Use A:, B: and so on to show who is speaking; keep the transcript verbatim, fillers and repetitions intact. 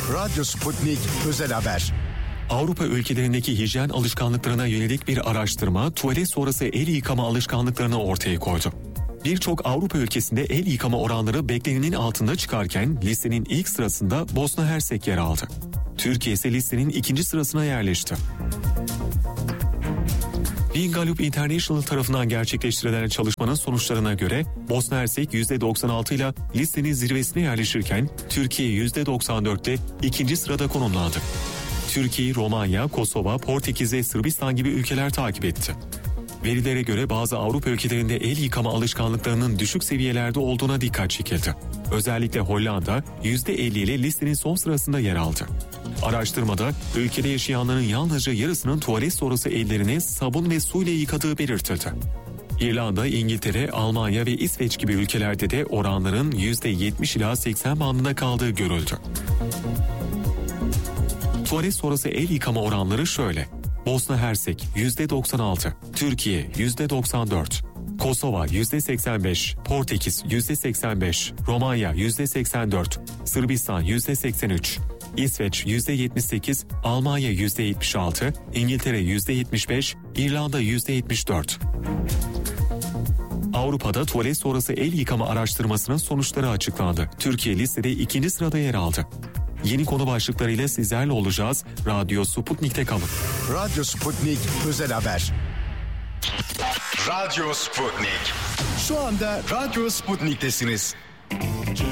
A: Radyo Sputnik Özel Haber.
B: Avrupa ülkelerindeki hijyen alışkanlıklarına yönelik bir araştırma tuvalet sonrası el yıkama alışkanlıklarını ortaya koydu. Birçok Avrupa ülkesinde el yıkama oranları beklenenin altında çıkarken listenin ilk sırasında Bosna Hersek yer aldı. Türkiye ise listenin ikinci sırasına yerleşti. Gallup International tarafından gerçekleştirilen çalışmanın sonuçlarına göre Bosna Hersek yüzde doksan altı ile listenin zirvesine yerleşirken Türkiye yüzde doksan dörtte ikinci sırada konumlandı. Türkiye, Romanya, Kosova, Portekiz ve Sırbistan gibi ülkeler takip etti. Verilere göre bazı Avrupa ülkelerinde el yıkama alışkanlıklarının düşük seviyelerde olduğuna dikkat çekildi. Özellikle Hollanda yüzde elli ile listenin son sırasında yer aldı. Araştırmada ülkede yaşayanların yalnızca yarısının tuvalet sonrası ellerini sabun ve suyla yıkadığı belirtildi. İrlanda, İngiltere, Almanya ve İsveç gibi ülkelerde de oranların yüzde yetmiş ila seksen bandında kaldığı görüldü. Tuvalet sonrası el yıkama oranları şöyle: Bosna Hersek yüzde doksan altı, Türkiye yüzde doksan dört, Kosova yüzde seksen beş, Portekiz yüzde seksen beş, Romanya yüzde seksen dört, Sırbistan yüzde seksen üç, İsveç yüzde yetmiş sekiz, Almanya yüzde yetmiş altı, İngiltere yüzde yetmiş beş, İrlanda yüzde yetmiş dört. Avrupa'da tuvalet sonrası el yıkama araştırmasının sonuçları açıklandı. Türkiye listede ikinci sırada yer aldı. Yeni konu başlıklarıyla sizlerle olacağız. Radyo Sputnik'te kalın.
A: Radyo Sputnik Özel Haber. Radyo Sputnik. Şu anda Radyo Sputnik'tesiniz.